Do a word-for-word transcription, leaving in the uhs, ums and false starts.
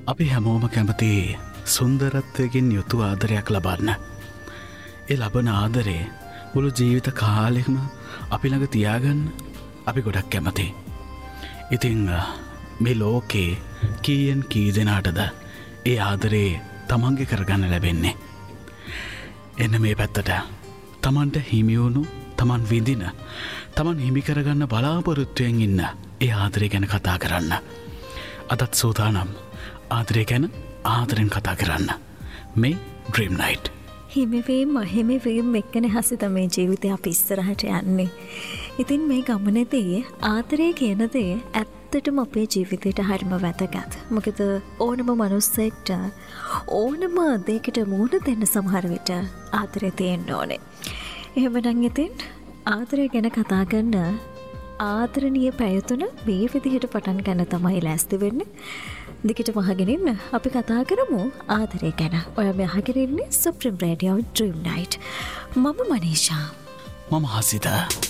අපි හැමෝම කැමති සුන්දරත්වයකින් යුතු ආදරයක් ලබන්න. ඒ ලබන ආදරේ මුළු ජීවිත කාලෙකම අපි ළඟ තියාගන්න අපි ගොඩක් කැමති. ඉතින් මේ ලෝකේ කීයෙන් කී දෙනාටද ඒ ආදරේ තමන්ගේ කරගන්න ලැබෙන්නේ. එන්න මේ පැත්තට තමන්ට හිමිවුණු තමන් විඳින තමන් හිමි කරගන්න බලාපොරොත්තුවෙන් ඉන්න ඒ ආදරේ ගැන කතා කරන්න. අදත් සූදානම් ආදරේ ගැන ආදරෙන් කතා කරන්න. මේ ඩ්‍රීම් නයිට්. හිමිවීම හිමිවීම එක්කනේ හසිත මේ ජීවිතය අපි ඉස්සරහට යන්නේ. ඉතින් මේ ගමනේදී ආදරය කියන දේ ඇත්තටම අපේ ජීවිතයට හරිම වැදගත්. මොකද ඕනම මනුස්සයෙක්ට ඕනම දෙයකට මුහුණ දෙන්න සමහර විට ආදරය තියෙන්න ඕනේ. එහෙමනම් ඉතින් ආදරය ගැන කතා කරන ආදරණීය පැය තුන මේ විදිහට පටන් ගන්න තමයි ලෑස්ති වෙන්නේ. දිගටම අහගෙන ඉන්න අපි කතා කරමු ආදරය ගැන. ඔයා මේ අහගෙන ඉන්නේ සුප්‍රීම රේඩියෝ ඩ්‍රීම් නයිට්. මම මනීෂා. මම හසිත.